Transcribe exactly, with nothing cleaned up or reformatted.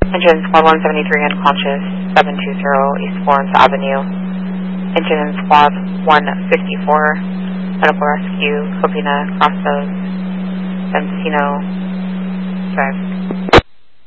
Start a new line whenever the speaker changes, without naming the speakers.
Engine Squad one seventy-three unconscious, seven two zero East Florence Avenue. Engine Squad one fifty-four, medical rescue, Copina, Costos, Encino Drive.